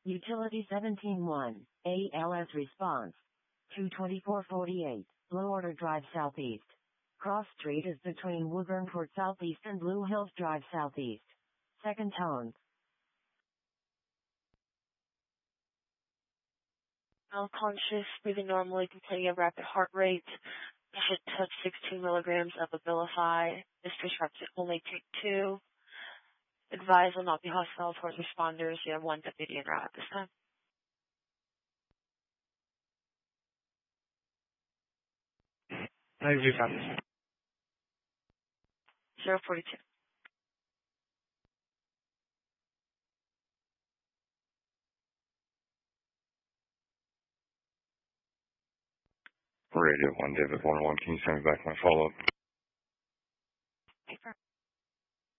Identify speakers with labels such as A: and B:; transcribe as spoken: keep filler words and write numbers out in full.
A: Utility seventeen one, A L S response. two twenty-four forty-eight, Blue Order Drive Southeast. Cross Street is between Woburn Court Southeast and Blue Hills Drive Southeast. Second tone.
B: Unconscious, breathing normally, complaining of rapid heart rate. Patient took sixteen milligrams of Abilify. Mister Sharp to only take two. Advise will not be hostile towards responders. You have one deputy en route at this time.
C: ninety-two copies.
B: zero forty-two.
D: Radio one, David one one, can you send me back my follow-up?